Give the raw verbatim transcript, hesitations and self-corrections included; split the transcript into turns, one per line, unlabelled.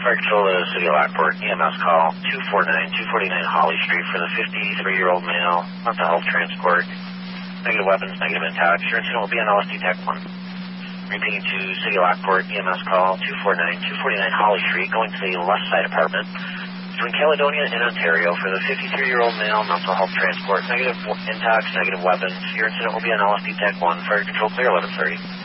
Fire Control to City of Lockport, E M S call two four nine, two forty-nine Holly Street for the fifty-three-year-old male, mental health transport, negative weapons, negative intox. Your incident will be on L S D Tech one. Repeating to City of Lockport, E M S call two four nine, two forty-nine Holly Street, going to the left side apartment between Caledonia and Ontario for the fifty-three-year-old male, mental health transport, negative intox, negative weapons. Your incident will be on L S D Tech one. Fire Control clear eleven thirty.